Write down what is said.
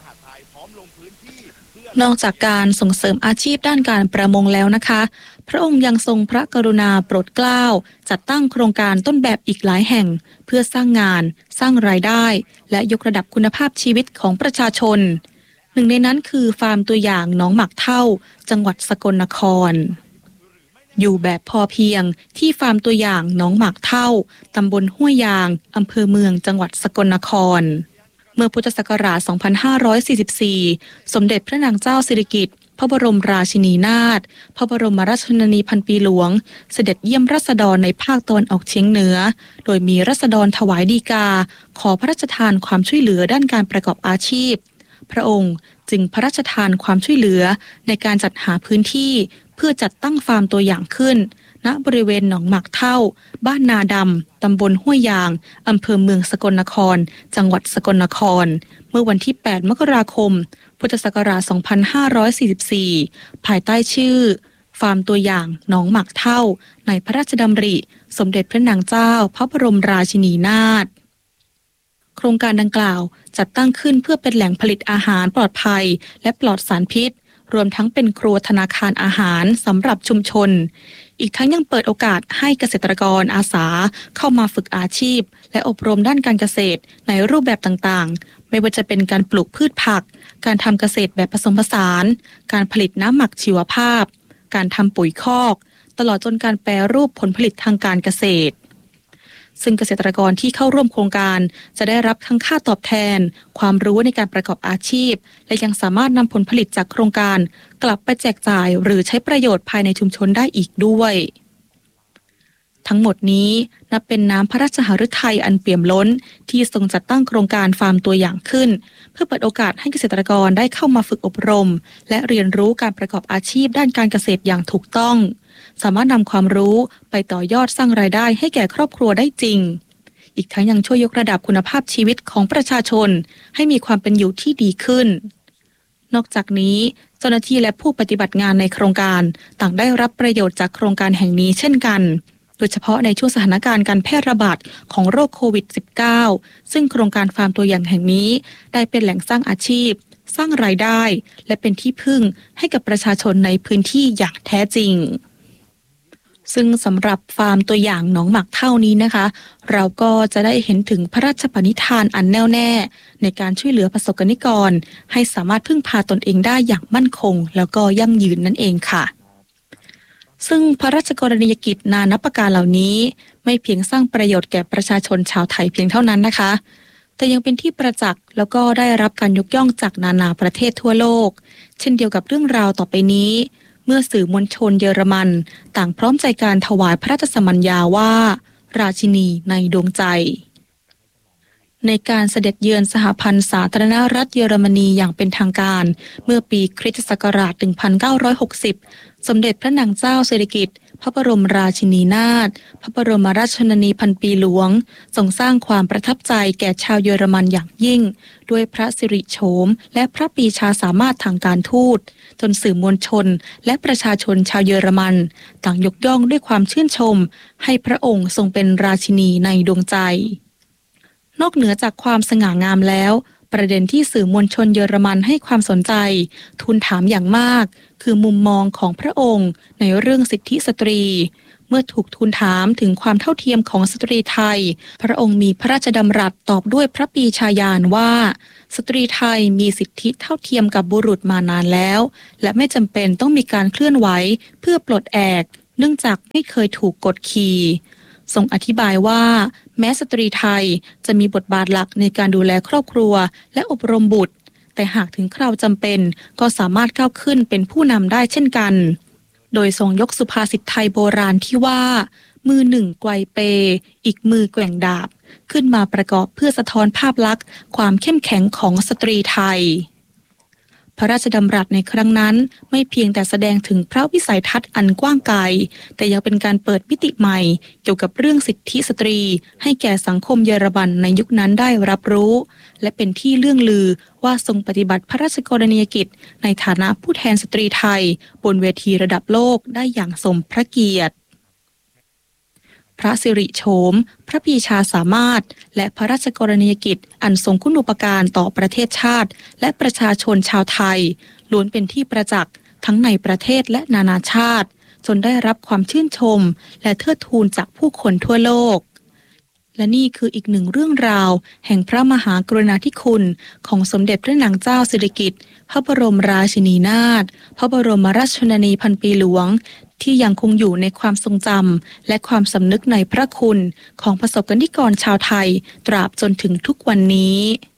นอกจากการส่งเสริมอาชีพด้านการประมงแล้วนะคะพระองค์ยังทรงพระกรุณาโปรดเกล้าจัดตั้งโครงการต้นแบบอีกหลายแห่งเพื่อสร้างงานสร้างรายได้และยกระดับคุณภาพชีวิตของประชาชนหนึ่งในนั้นคือฟาร์มตัวอย่างหนองหมักเท่าจังหวัดสกลนครอยู่แบบพอเพียงที่ฟาร์มตัวอย่างหนองหมักเท่าตำบลห้วยยางอำเภอเมืองจังหวัดสกลนครเมื่อพุทธศักราช 2544 สมเด็จพระนางเจ้าสิริกิติ์พระบรมราชินีนาถพระบรมราชชนนีพันปีหลวงเสด็จเยี่ยมราษฎรในภาคตะวันออกเฉียงเหนือโดยมีราษฎรถวายฎีกาขอพระราชทานความช่วยเหลือด้านการประกอบอาชีพพระองค์จึงพระราชทานความช่วยเหลือในการจัดหาพื้นที่เพื่อจัดตั้งฟาร์มตัวอย่างขึ้นณบริเวณหนองหมักเท่าบ้านนาดำตำบลห้วยยางอำเภอเมืองสกลนครจังหวัดสกลนครเมื่อวันที่ 8 มกราคม พุทธศักราช 2544 ภายใต้ชื่อฟาร์มตัวอย่างหนองหมักเท่าในพระราชดำริสมเด็จพระนางเจ้าพระบรมราชินีนาถโครงการดังกล่าวจัดตั้งขึ้นเพื่อเป็นแหล่งผลิตอาหารปลอดภัยและปลอดสารพิษรวมทั้งเป็นครัวธนาคารอาหารสำหรับชุมชนอีกทั้งยังเปิดโอกาสให้เกษตรกรอาสาเข้ามาฝึกอาชีพและอบรมด้านการเกษตรในรูปแบบต่างๆไม่ว่าจะเป็นการปลูกพืชผักการทำเกษตรแบบผสมผสานการผลิตน้ำหมักชีวภาพการทำปุ๋ยคอกตลอดจนการแปรรูปผลผลิตทางการเกษตรซึ่งเกษตรกรที่เข้าร่วมโครงการจะได้รับทั้งค่าตอบแทนความรู้ในการประกอบอาชีพและยังสามารถนำผลผลิตจากโครงการกลับไปแจกจ่ายหรือใช้ประโยชน์ภายในชุมชนได้อีกด้วยทั้งหมดนี้นับเป็นน้ำพระราชหฤทัยอันเปี่ยมล้นที่ทรงจัดตั้งโครงการฟาร์มตัวอย่างขึ้นเพื่อเปิดโอกาสให้เกษตรกรได้เข้ามาฝึกอบรมและเรียนรู้การประกอบอาชีพด้านการเกษตรอย่างถูกต้องสามารถนำความรู้ไปต่อยอดสร้างรายได้ให้แก่ครอบครัวได้จริงอีกทั้งยังช่วยยกระดับคุณภาพชีวิตของประชาชนให้มีความเป็นอยู่ที่ดีขึ้นนอกจากนี้เจ้าหน้าที่และผู้ปฏิบัติงานในโครงการต่างได้รับประโยชน์จากโครงการแห่งนี้เช่นกันโดยเฉพาะในช่วงสถานการณ์การแพร่ระบาดของโรคโควิด -19 ซึ่งโครงการฟาร์มตัวอย่างแห่งนี้ได้เป็นแหล่งสร้างอาชีพสร้างรายได้และเป็นที่พึ่งให้กับประชาชนในพื้นที่อย่างแท้จริงซึ่งสำหรับฟาร์มตัวอย่างหนองหมักเท่านี้นะคะเราก็จะได้เห็นถึงพระราชปณิธานอันแน่วแน่ในการช่วยเหลือประสบกนิกรให้สามารถพึ่งพาตนเองได้อย่างมั่นคงแล้วก็ยั่งยืนนั่นเองค่ะซึ่งพระราชกรณียกิจนานับประการเหล่านี้ไม่เพียงสร้างประโยชน์แก่ประชาชนชาวไทยเพียงเท่านั้นนะคะแต่ยังเป็นที่ประจักษ์แล้วก็ได้รับการยกย่องจากนานาประเทศทั่วโลกเช่นเดียวกับเรื่องราวต่อไปนี้เมื่อสื่อมวลชนเยอรมันต่างพร้อมใจการถวายพระราชสมัญญาว่าราชินีในดวงใจในการเสด็จเยือนสหพันธ์สาธารณรัฐเยอรมนีอย่างเป็นทางการเมื่อปีคริสตศักราช 1960 สมเด็จพระนางเจ้าสิริกิติ์พระบรมราชินีนาถพระบรมราชชนนีพันปีหลวงทรงสร้างความประทับใจแก่ชาวเยอรมันอย่างยิ่งด้วยพระสิริโฉมและพระปรีชาสามารถทางการทูตจนสื่อมวลชนและประชาชนชาวเยอรมันต่างยกย่องด้วยความชื่นชมให้พระองค์ทรงเป็นราชินีในดวงใจนอกเหนือจากความสง่างามแล้วประเด็นที่สื่อมวลชนเยอรมันให้ความสนใจทูลถามอย่างมากคือมุมมองของพระองค์ในเรื่องสิทธิสตรีเมื่อถูกทูลถามถึงความเท่าเทียมของสตรีไทยพระองค์มีพระราชดำรัสตอบด้วยพระปรีชาญาณว่าสตรีไทยมีสิทธิเท่าเทียมกับบุรุษมานานแล้วและไม่จำเป็นต้องมีการเคลื่อนไหวเพื่อปลดแอกเนื่องจากไม่เคยถูกกดขี่ทรงอธิบายว่าแม้สตรีไทยจะมีบทบาทหลักในการดูแลครอบครัวและอบรมบุตรแต่หากถึงคราวจำเป็นก็สามารถก้าวขึ้นเป็นผู้นำได้เช่นกันโดยทรงยกสุภาษิตไทยโบราณที่ว่ามือหนึ่งไกวเปอีกมือแกว่งดาบขึ้นมาประกอบเพื่อสะท้อนภาพลักษณ์ความเข้มแข็งของสตรีไทยพระราชดำรัสในครั้งนั้นไม่เพียงแต่แสดงถึงพระวิสัยทัศน์อันกว้างไกลแต่ยังเป็นการเปิดมิติใหม่เกี่ยวกับเรื่องสิทธิสตรีให้แก่สังคมเยอรมันในยุคนั้นได้รับรู้และเป็นที่เลื่องลือว่าทรงปฏิบัติพระราชกรณียกิจในฐานะผู้แทนสตรีไทยบนเวทีระดับโลกได้อย่างสมพระเกียรติพระสิริโฉมพระปรีชาสามารถและพระราชกรณียกิจอันทรงคุณูปการต่อประเทศชาติและประชาชนชาวไทยล้วนเป็นที่ประจักษ์ทั้งในประเทศและนานาชาติจนได้รับความชื่นชมและเทิดทูนจากผู้คนทั่วโลกและนี่คืออีกหนึ่งเรื่องราวแห่งพระมหากรุณาธิคุณของสมเด็จพระนางเจ้าสิริกิติ์พระบรมราชินีนาถพระบรมราชชนนีพันปีหลวงที่ยังคงอยู่ในความทรงจำและความสำนึกในพระคุณของประสบกนิกรชาวไทยตราบจนถึงทุกวันนี้